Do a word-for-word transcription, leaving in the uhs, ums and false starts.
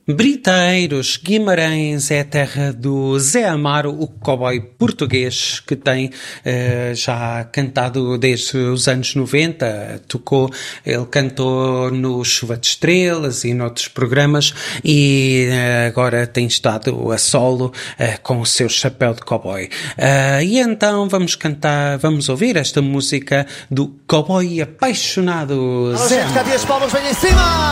Briteiros, Guimarães é a terra do Zé Amaro, o cowboy português que tem uh, já cantado desde os anos noventa, tocou, ele cantou no Chuva de Estrelas e noutros programas e uh, agora tem estado a solo uh, com o seu chapéu de cowboy. Uh, e então vamos cantar, vamos ouvir esta música do cowboy apaixonado Zé Amaro. As palmas vêm em cima!